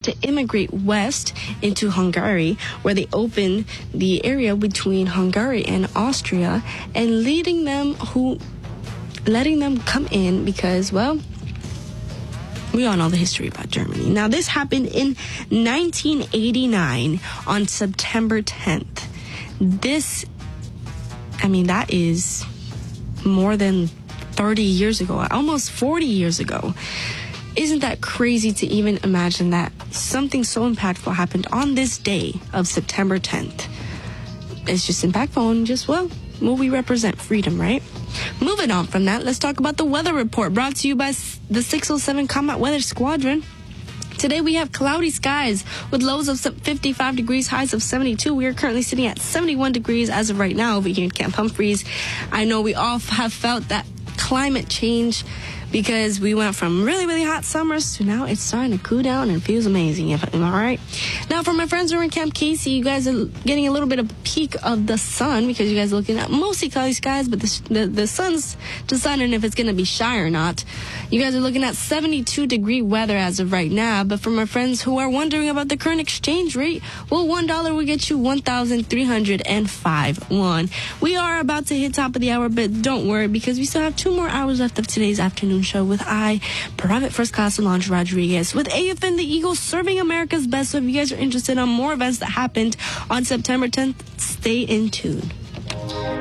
to immigrate west into Hungary, where they opened the area between Hungary and Austria and letting them come in because, well, we all know the history about Germany. Now, this happened in 1989 on September 10th. That is more than 30 years ago, almost 40 years ago. Isn't that crazy to even imagine that something so impactful happened on this day of September 10th? It's just impactful and just, well, we represent freedom, right? Moving on from that, let's talk about the weather report brought to you by the 607 Combat Weather Squadron. Today we have cloudy skies with lows of 55 degrees, highs of 72. We are currently sitting at 71 degrees as of right now over here in Camp Humphreys. I know we all have felt that climate change because we went from really, really hot summers to now it's starting to cool down and feels amazing. Am I right? Now, for my friends who are in Camp Casey, you guys are getting a little bit of a peek of the sun because you guys are looking at mostly cloudy skies, but the sun's deciding if it's going to be shy or not. You guys are looking at 72-degree weather as of right now, but for my friends who are wondering about the current exchange rate, well, $1 will get you 1,305 won. We are about to hit top of the hour, but don't worry because we still have 2 more hours left of today's afternoon show with Private First Class Solange Rodriguez with AFN the Eagles serving America's best. So if you guys are interested on more events that happened on September 10th, stay in tune.